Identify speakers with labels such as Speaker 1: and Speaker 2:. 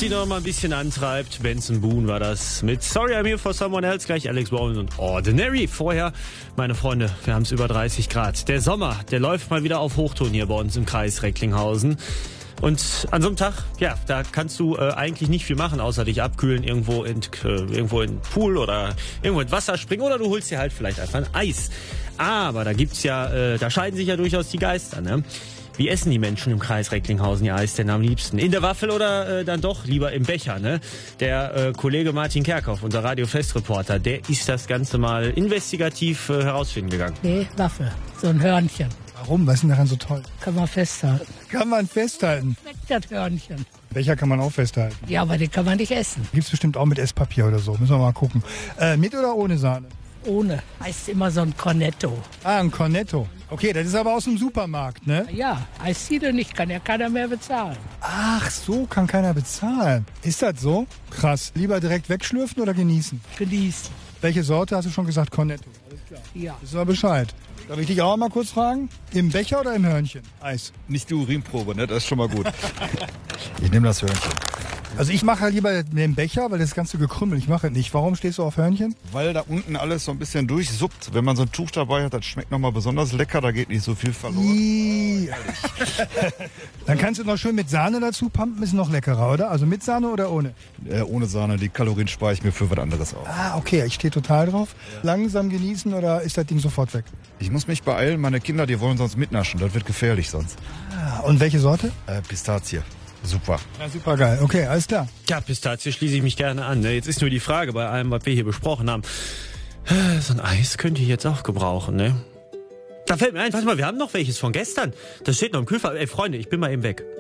Speaker 1: noch mal ein bisschen antreibt. Benson Boone war das mit Sorry I'm Here for Someone Else, gleich Alex Bowen und Ordinary. Vorher, meine Freunde, wir haben es über 30 Grad. Der Sommer, der läuft mal wieder auf Hochtouren hier bei uns im Kreis Recklinghausen. Und an so einem Tag, ja, da kannst du eigentlich nicht viel machen, außer dich abkühlen, irgendwo in den Pool oder irgendwo ins Wasser springen oder du holst dir halt vielleicht einfach ein Eis. Aber da gibt's ja, da scheiden sich ja durchaus die Geister, ne? Wie essen die Menschen im Kreis Recklinghausen ihr Eis denn am liebsten? In der Waffel oder dann doch lieber im Becher, ne? Der Kollege Martin Kerkhoff, unser Radio-Fest-Reporter, der ist das Ganze mal investigativ herausfinden gegangen.
Speaker 2: Nee, Waffel, so ein Hörnchen.
Speaker 3: Warum? Was ist denn daran so toll?
Speaker 2: Kann man festhalten.
Speaker 3: Kann man festhalten.
Speaker 2: Schmeckt das Hörnchen.
Speaker 3: Becher kann man auch festhalten.
Speaker 2: Ja, aber den kann man nicht essen.
Speaker 3: Gibt's bestimmt auch mit Esspapier oder so. Müssen wir mal gucken. Mit oder ohne Sahne?
Speaker 2: Ohne. Heißt immer so ein Cornetto.
Speaker 3: Ah, ein Cornetto. Okay, das ist aber aus dem Supermarkt, ne?
Speaker 2: Ja, Eisziele nicht, kann ja keiner mehr bezahlen.
Speaker 3: Ach, so kann keiner bezahlen. Ist das so? Krass. Lieber direkt wegschlürfen oder genießen?
Speaker 2: Genießen.
Speaker 3: Welche Sorte hast du schon gesagt? Cornetto. Alles klar.
Speaker 2: Ja.
Speaker 3: Wissen wir Bescheid. Darf ich dich auch mal kurz fragen? Im Becher oder im Hörnchen? Eis.
Speaker 4: Nicht die Urinprobe, ne? Das ist schon mal gut. Ich nehme das Hörnchen.
Speaker 3: Also ich mache lieber den Becher, weil das Ganze gekrümmelt. Ich mache es nicht. Warum stehst du auf Hörnchen?
Speaker 4: Weil da unten alles so ein bisschen durchsuppt. Wenn man so ein Tuch dabei hat, das schmeckt nochmal besonders lecker. Da geht nicht so viel verloren.
Speaker 3: Dann kannst du noch schön mit Sahne dazu pumpen. Ist noch leckerer, oder? Also mit Sahne oder ohne?
Speaker 4: Ohne Sahne. Die Kalorien spare ich mir für was anderes auf.
Speaker 3: Ah, okay. Ich stehe total drauf. Langsam genießen oder ist das Ding sofort weg?
Speaker 4: Ich muss mich beeilen. Meine Kinder, die wollen sonst mitnaschen. Das wird gefährlich sonst.
Speaker 3: Ah, und welche Sorte?
Speaker 4: Pistazie. Super.
Speaker 3: Ja, super geil. Okay, alles klar.
Speaker 1: Ja, Pistazie schließe ich mich gerne an. Ne? Jetzt ist nur die Frage bei allem, was wir hier besprochen haben. So ein Eis könnte ich jetzt auch gebrauchen, ne? Da fällt mir ein, warte mal, wir haben noch welches von gestern. Das steht noch im Kühlfach. Ey, Freunde, ich bin mal eben weg.